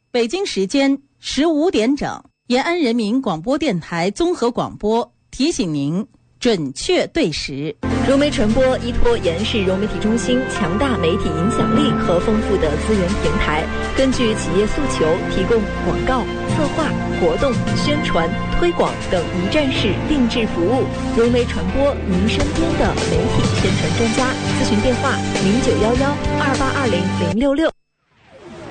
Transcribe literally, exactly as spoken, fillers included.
北京时间十五点整，延安人民广播电台综合广播提醒您准确对时。 融媒传播依托延世融媒体中心强大媒体影响力和丰富的资源平台，根据企业诉求，提供广告、策划、活动、宣传、推广等一站式定制服务。融媒传播，您身边的媒体宣传专家。咨询电话：零九幺幺二八二零零六六。